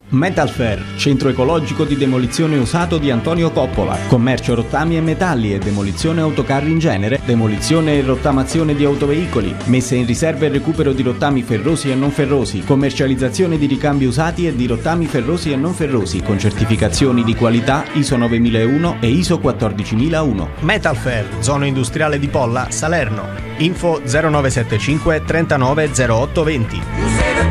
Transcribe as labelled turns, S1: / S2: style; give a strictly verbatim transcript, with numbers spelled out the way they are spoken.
S1: Metal Fair, centro ecologico di demolizione usato di Antonio Coppola, commercio rottami e metalli e demolizione autocarri in genere, demolizione e rottamazione di autoveicoli, messa in riserva e recupero di rottami ferrosi e non ferrosi, commercializzazione di ricambi usati e di rottami ferrosi e non ferrosi con certificazioni di qualità I S O novemilauno e I S O quattordicimilauno.
S2: Metal Fair, zona industriale di Polla, Salerno. Info zero nove sette cinque trentanove zero otto venti.